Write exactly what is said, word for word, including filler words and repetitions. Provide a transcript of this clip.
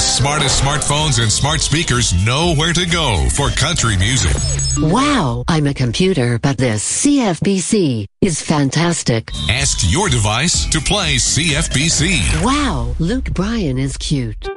smartest smartphones and smart speakers know where to go for country music. Wow, I'm a computer, but this C F B C is fantastic. Ask your device to play C F B C. Wow, Luke Bryan is cute.